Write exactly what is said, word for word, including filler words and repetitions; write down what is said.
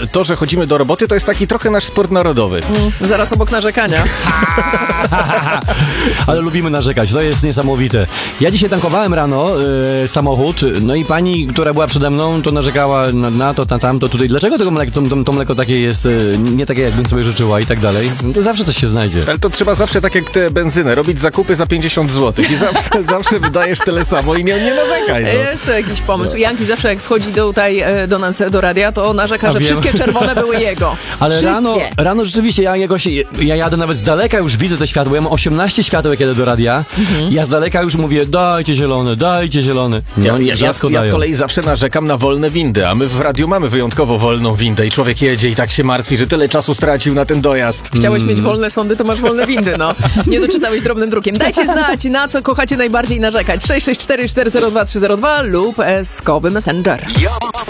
to, że chodzimy do roboty, to jest taki trochę nasz sport narodowy. Mm, zaraz obok narzekania. Ale lubimy narzekać, to jest niesamowite. Ja dzisiaj tankowałem rano y, samochód, no i pani, która była przede mną, to narzekała na, na to, na tamto, tutaj. Dlaczego tego mleko, to, to, to mleko takie jest, y, nie takie, jakbym sobie życzyła i tak dalej? No to zawsze coś się znajdzie. Ale to trzeba zawsze tak jak tę benzynę, robić zakupy za pięćdziesiąt złotych i zawsze, zawsze wydajesz tyle samo i nie, nie narzekaj. No. Jest to jakiś pomysł. Janki zawsze jak wchodzi do, tutaj, do nas do radia, to narzeka, A że wiem. wszystkie czerwone były jego. Ale Wszystkie. rano, rano rzeczywiście, ja, jakoś, ja jadę nawet z daleka, już widzę te światło. Ja mam osiemnaście świateł, jak jadę do radia. Mhm. Ja z daleka już mówię, dajcie zielone, dajcie zielone. No, Ja, ja, ja, rzadko ja z dają. kolei zawsze narzekam na wolne windy, a my w radiu mamy wyjątkowo wolną windę i człowiek jedzie i tak się martwi, że tyle czasu stracił na ten dojazd. Chciałeś mieć wolne sądy, to masz wolne windy, no. Nie doczytałeś drobnym drukiem. Dajcie znać, na co kochacie najbardziej narzekać. sześć sześć cztery cztery zero dwa trzy zero dwa lub eskowy Messenger.